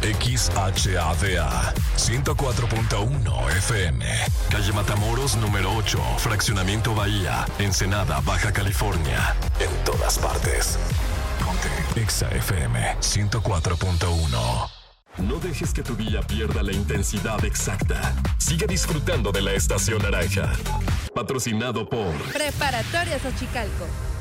XHADA 104.1 FM. Calle Matamoros, número 8, Fraccionamiento Bahía, Ensenada, Baja California. En todas partes. Ponte Exa FM 104.1. No dejes que tu día pierda la intensidad exacta. Sigue disfrutando de la Estación Naranja. Patrocinado por Preparatoria Xochicalco.